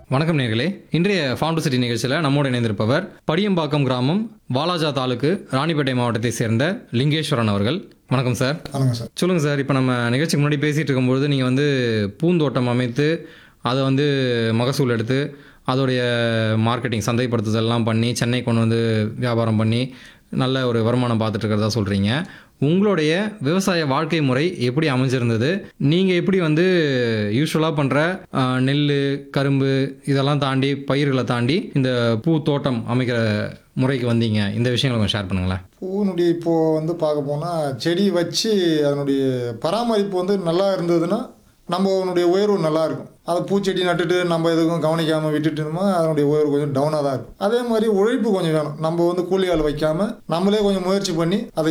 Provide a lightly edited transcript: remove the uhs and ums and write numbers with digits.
வணக்கம் நேர்களே. இன்றைய ஃபார்ம் டு சிட்டி நிகழ்ச்சியில் நம்மோடு இணைந்திருப்பவர் படியம்பாக்கம் கிராமம், வாலாஜா தாலுக்கு, ராணிப்பேட்டை மாவட்டத்தை சேர்ந்த லிங்கேஸ்வரன் அவர்கள். வணக்கம் சார். வணக்கம் சார். சொல்லுங்கள் சார். இப்போ நம்ம நிகழ்ச்சிக்கு முன்னாடி பேசிகிட்டு இருக்கும்பொழுது நீங்கள் வந்து பூந்தோட்டம் அமைத்து அதை வந்து மகசூல் எடுத்து அதோடைய மார்க்கெட்டிங் சந்தைப்படுத்துதல்லாம் பண்ணி சென்னை கொண்டு வந்து வியாபாரம் பண்ணி நல்ல ஒரு வருமானம் பார்த்துட்டு இருக்கிறதா சொல்கிறீங்க. உங்களுடைய விவசாய வாழ்க்கை முறை எப்படி அமைஞ்சிருந்தது? நீங்கள் எப்படி வந்து யூஸ்வலாக பண்ணுற நெல், கரும்பு இதெல்லாம் தாண்டி, பயிர்களை தாண்டி இந்த பூ தோட்டம் அமைக்கிற முறைக்கு வந்தீங்க? இந்த விஷயங்களை கொஞ்சம் ஷேர் பண்ணுங்களேன். பூனுடைய இப்போது வந்து பார்க்க போனால் செடி வச்சு அதனுடைய பராமரிப்பு வந்து நல்லா இருந்ததுன்னா நம்மளுடைய உயர்வு நல்லாயிருக்கும். அதை பூச்செடி நட்டுட்டு நம்ம எதுக்கும் கவனிக்காமல் விட்டுட்டோம்னா அதனுடைய உயர்வு கொஞ்சம் டவுனாக தான் இருக்கும். அதே மாதிரி உழைப்பு கொஞ்சம் வேணும். நம்ம வந்து கூலி ஆள் வைக்காமல் நம்மளே கொஞ்சம் முயற்சி பண்ணி அதை